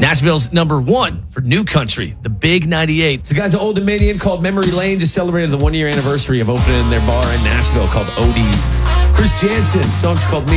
Nashville's number 1 for New Country, the Big 98. It's a guy's Old Dominion called Memory Lane just celebrated the 1-year anniversary of opening their bar in Nashville called Odie's. Chris Jansen, song's called Me